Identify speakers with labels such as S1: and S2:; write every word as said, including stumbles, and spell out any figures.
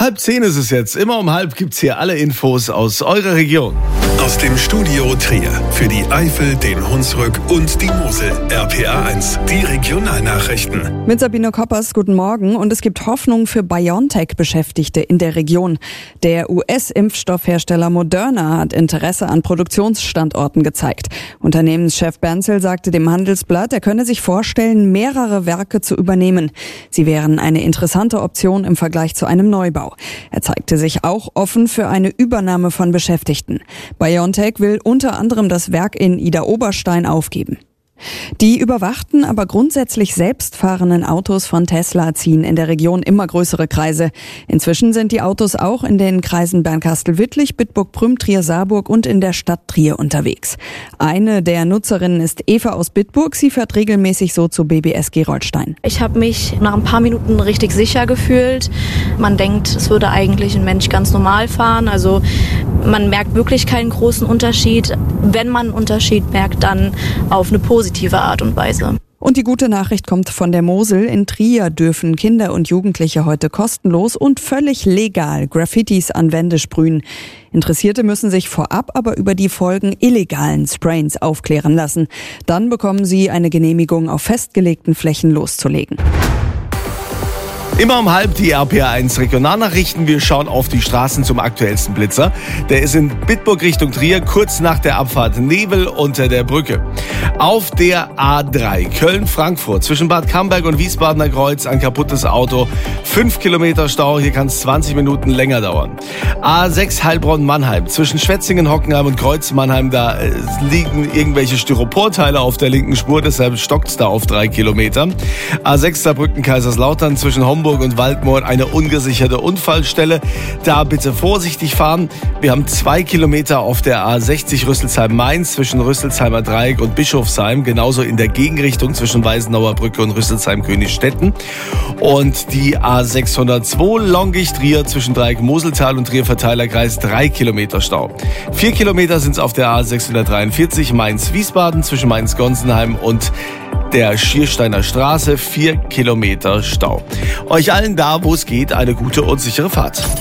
S1: Halb zehn ist es jetzt. Immer um halb gibt's hier alle Infos aus eurer Region.
S2: Aus dem Studio Trier für die Eifel, den Hunsrück und die Mosel. R P A eins, die Regionalnachrichten.
S3: Mit Sabine Koppers, guten Morgen. Und es gibt Hoffnung für BioNTech-Beschäftigte in der Region. Der U S-Impfstoffhersteller Moderna hat Interesse an Produktionsstandorten gezeigt. Unternehmenschef Bernzel sagte dem Handelsblatt, er könne sich vorstellen, mehrere Werke zu übernehmen. Sie wären eine interessante Option im Vergleich zu einem Neubau. Er zeigte sich auch offen für eine Übernahme von Beschäftigten. BioNTech will unter anderem das Werk in Idar-Oberstein aufgeben. Die überwachten, aber grundsätzlich selbstfahrenden Autos von Tesla ziehen in der Region immer größere Kreise. Inzwischen sind die Autos auch in den Kreisen Bernkastel-Wittlich, Bitburg-Prüm, Trier-Saarburg und in der Stadt Trier unterwegs. Eine der Nutzerinnen ist Eva aus Bitburg. Sie fährt regelmäßig so zu B B S Gerolstein.
S4: Ich habe mich nach ein paar Minuten richtig sicher gefühlt. Man denkt, es würde eigentlich ein Mensch ganz normal fahren. Also man merkt wirklich keinen großen Unterschied. Wenn man einen Unterschied merkt, dann auf eine positive Art und Weise.
S3: Und die gute Nachricht kommt von der Mosel. In Trier dürfen Kinder und Jugendliche heute kostenlos und völlig legal Graffitis an Wände sprühen. Interessierte müssen sich vorab aber über die Folgen illegalen Sprayens aufklären lassen. Dann bekommen sie eine Genehmigung, auf festgelegten Flächen loszulegen.
S1: Immer um halb die R P A eins Regionalnachrichten. Wir schauen auf die Straßen zum aktuellsten Blitzer. Der ist in Bitburg Richtung Trier, kurz nach der Abfahrt Nebel unter der Brücke. Auf der A drei Köln-Frankfurt zwischen Bad Camberg und Wiesbadener Kreuz ein kaputtes Auto. Fünf Kilometer Stau, hier kann es zwanzig Minuten länger dauern. A sechs Heilbronn-Mannheim zwischen Schwetzingen, Hockenheim und Kreuz-Mannheim. Da äh, liegen irgendwelche Styroporteile auf der linken Spur, deshalb stockt es da auf drei Kilometer. A sechs Saarbrücken-Kaiserslautern zwischen Homburg und Waldmoor eine ungesicherte Unfallstelle. Da bitte vorsichtig fahren. Wir haben zwei Kilometer auf der A sechzig Rüsselsheim-Mainz zwischen Rüsselsheimer Dreieck und Bischofsheim. Genauso in der Gegenrichtung zwischen Weißenauer Brücke und Rüsselsheim-Königstetten. Und die A sechshundertzwei Longisch-Trier zwischen Dreieck-Moseltal und Trier-Verteilerkreis drei Kilometer Stau. Vier Kilometer sind es auf der A sechshundertdreiundvierzig Mainz-Wiesbaden zwischen Mainz-Gonsenheim und der Schiersteiner Straße, vier Kilometer Stau. Euch allen da, wo es geht, eine gute und sichere Fahrt.